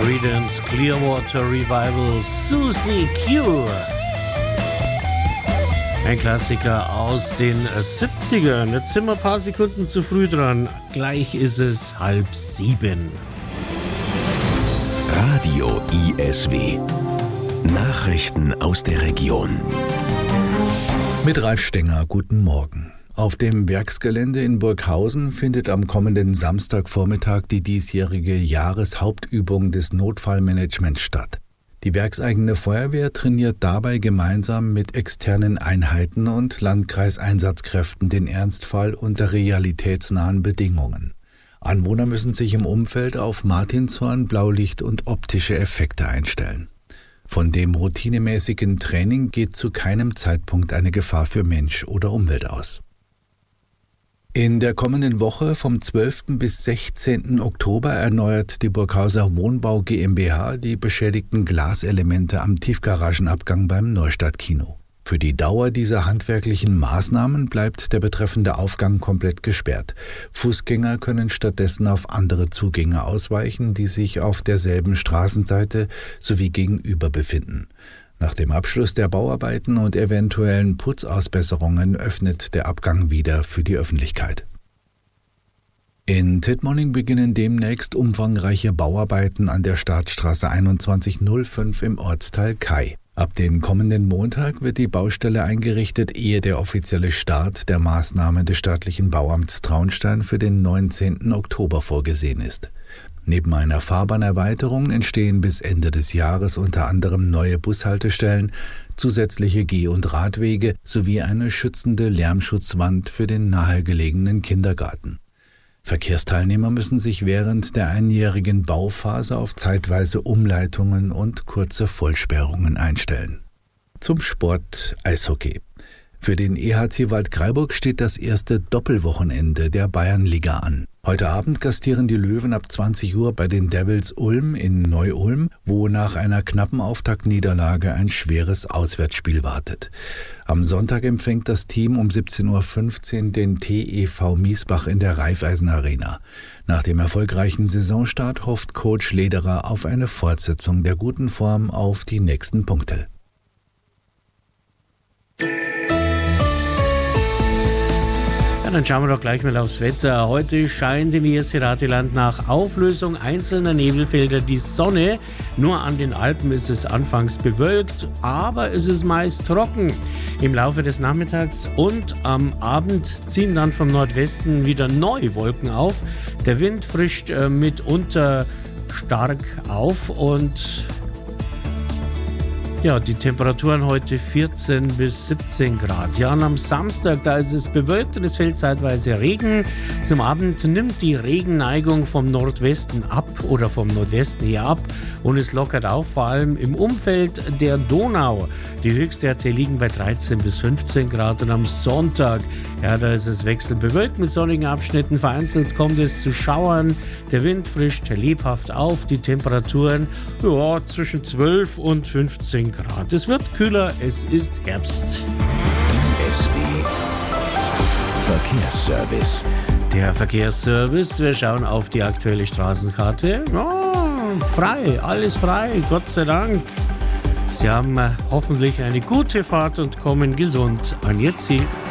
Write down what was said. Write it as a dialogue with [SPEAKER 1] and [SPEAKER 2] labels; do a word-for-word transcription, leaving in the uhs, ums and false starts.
[SPEAKER 1] Creedence Clearwater Revival, Susie Q. Ein Klassiker aus den siebzigern. Jetzt sind wir ein paar Sekunden zu früh dran. Gleich ist es halb sieben.
[SPEAKER 2] Radio I S W. Nachrichten aus der Region.
[SPEAKER 3] Mit Ralf Stenger, guten Morgen. Auf dem Werksgelände in Burghausen findet am kommenden Samstagvormittag die diesjährige Jahreshauptübung des Notfallmanagements statt. Die werkseigene Feuerwehr trainiert dabei gemeinsam mit externen Einheiten und Landkreiseinsatzkräften den Ernstfall unter realitätsnahen Bedingungen. Anwohner müssen sich im Umfeld auf Martinshorn, Blaulicht und optische Effekte einstellen. Von dem routinemäßigen Training geht zu keinem Zeitpunkt eine Gefahr für Mensch oder Umwelt aus. In der kommenden Woche vom zwölften bis sechzehnten Oktober erneuert die Burghauser Wohnbau GmbH die beschädigten Glaselemente am Tiefgaragenabgang beim Neustadtkino. Für die Dauer dieser handwerklichen Maßnahmen bleibt der betreffende Aufgang komplett gesperrt. Fußgänger können stattdessen auf andere Zugänge ausweichen, die sich auf derselben Straßenseite sowie gegenüber befinden. Nach dem Abschluss der Bauarbeiten und eventuellen Putzausbesserungen öffnet der Abgang wieder für die Öffentlichkeit. In Tittmoning beginnen demnächst umfangreiche Bauarbeiten an der Staatsstraße einundzwanzig null fünf im Ortsteil Kai. Ab dem kommenden Montag wird die Baustelle eingerichtet, ehe der offizielle Start der Maßnahmen des staatlichen Bauamts Traunstein für den neunzehnten Oktober vorgesehen ist. Neben einer Fahrbahnerweiterung entstehen bis Ende des Jahres unter anderem neue Bushaltestellen, zusätzliche Geh- und Radwege sowie eine schützende Lärmschutzwand für den nahegelegenen Kindergarten. Verkehrsteilnehmer müssen sich während der einjährigen Bauphase auf zeitweise Umleitungen und kurze Vollsperrungen einstellen. Zum Sport Eishockey. Für den E H C Waldkraiburg steht das erste Doppelwochenende der Bayernliga an. Heute Abend gastieren die Löwen ab zwanzig Uhr bei den Devils Ulm in Neu-Ulm, wo nach einer knappen Auftaktniederlage ein schweres Auswärtsspiel wartet. Am Sonntag empfängt das Team um siebzehn Uhr fünfzehn den T E V Miesbach in der Raiffeisen-Arena. Nach dem erfolgreichen Saisonstart hofft Coach Lederer auf eine Fortsetzung der guten Form auf die nächsten Punkte.
[SPEAKER 1] Dann schauen wir doch gleich mal aufs Wetter. Heute scheint im Erstirati-Land nach Auflösung einzelner Nebelfelder die Sonne. Nur an den Alpen ist es anfangs bewölkt, aber es ist meist trocken. Im Laufe des Nachmittags und am Abend ziehen dann vom Nordwesten wieder neue Wolken auf. Der Wind frischt äh, mitunter stark auf und ja, die Temperaturen heute vierzehn bis siebzehn Grad. Ja, und am Samstag, da ist es bewölkt und es fällt zeitweise Regen. Zum Abend nimmt die Regenneigung vom Nordwesten ab oder vom Nordwesten her ab und es lockert auf, vor allem im Umfeld der Donau. Die Höchstwerte liegen bei dreizehn bis fünfzehn Grad und am Sonntag, ja, da ist es wechselbewölkt mit sonnigen Abschnitten. Vereinzelt kommt es zu Schauern. Der Wind frischt lebhaft auf. Die Temperaturen, ja, zwischen zwölf und fünfzehn Grad. Es wird kühler, es ist Herbst.
[SPEAKER 2] S W Verkehrsservice.
[SPEAKER 1] Der Verkehrsservice, wir schauen auf die aktuelle Straßenkarte. Oh, frei, alles frei, Gott sei Dank. Sie haben hoffentlich eine gute Fahrt und kommen gesund an Ihr Ziel.